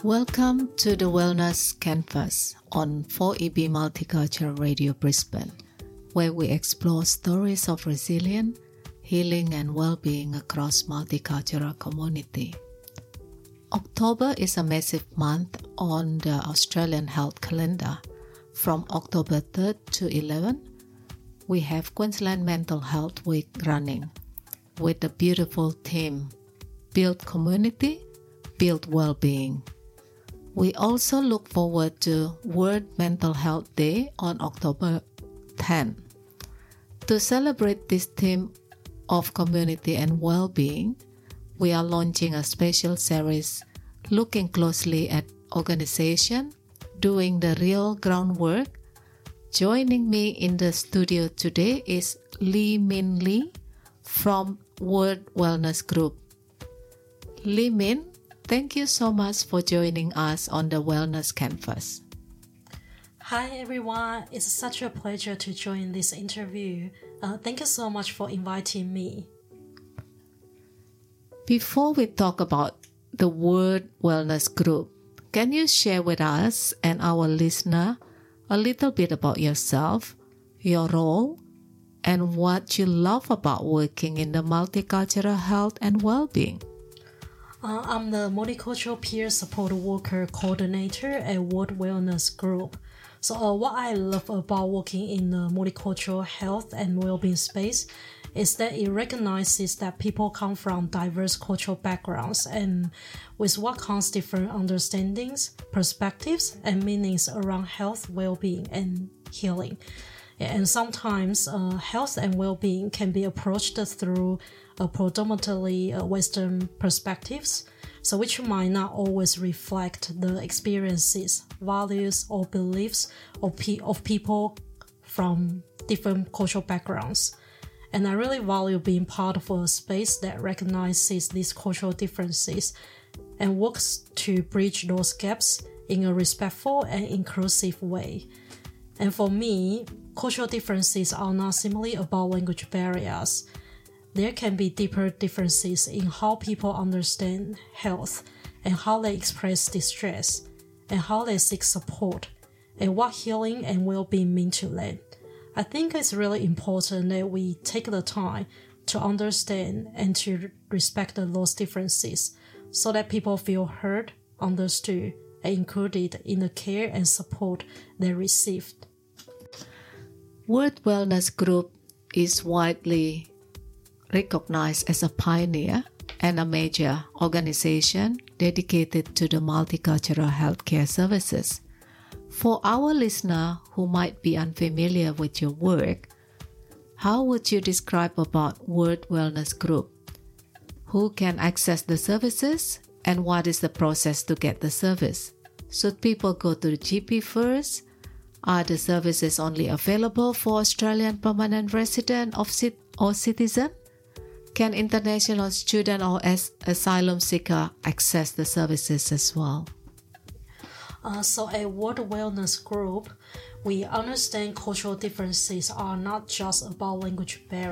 Welcome to the Wellness Canvas on 4EB Multicultural Radio Brisbane, where we explore stories of resilience, healing and well-being across multicultural community. October is a massive month on the Australian health calendar. From October 3rd to 11th, we have Queensland Mental Health Week running with the beautiful theme, Build Community, Build Well-being. We also look forward to World Mental Health Day on October 10. To celebrate this theme of community and well-being, we are launching a special series looking closely at organization doing the real groundwork. Joining me in the studio today is Lee Min Lee from World Wellness Group. Lee Min, thank you so much for joining us on the Wellness Canvas. Hi everyone, it's such a pleasure to join this interview. Thank you so much for inviting me. Before we talk about the World Wellness Group, can you share with us and our listener a little bit about yourself, your role, and what you love about working in the multicultural health and well-being? I'm the Multicultural Peer Support Worker Coordinator at World Wellness Group. So what I love about working in the multicultural health and well-being space is that it recognizes that people come from diverse cultural backgrounds and with what comes different understandings, perspectives, and meanings around health, well-being, and healing. And sometimes health and well-being can be approached through predominantly Western perspectives, so which might not always reflect the experiences, values, or beliefs of people from different cultural backgrounds. And I really value being part of a space that recognizes these cultural differences and works to bridge those gaps in a respectful and inclusive way. And for me, cultural differences are not simply about language barriers. There can be deeper differences in how people understand health and how they express distress and how they seek support and what healing and well-being mean to them. I think it's really important that we take the time to understand and to respect those differences so that people feel heard, understood, and included in the care and support they received. World Wellness Group is widely recognized as a pioneer and a major organization dedicated to the multicultural healthcare services. For our listener who might be unfamiliar with your work, how would you describe about World Wellness Group? Who can access the services and what is the process to get the service? Should people go to the GP first? Are the services only available for Australian permanent resident or citizen? Can international student or asylum seeker access the services as well? So at World Wellness Group, we understand cultural differences are not just about language barriers.